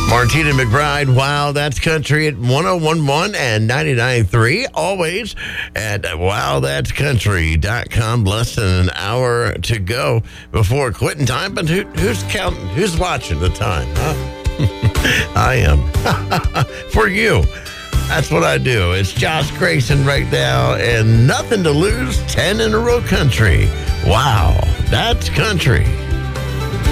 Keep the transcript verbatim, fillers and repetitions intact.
Martina McBride, Wow, That's Country at one oh one point one and ninety-nine point three. Always at wow that's country dot com. Less than an hour to go before quitting time. But who, who's counting? Who's watching the time? Huh? I am. For you. That's what I do. It's Josh Grayson right now, and nothing to lose. ten in a row country. Wow, that's country.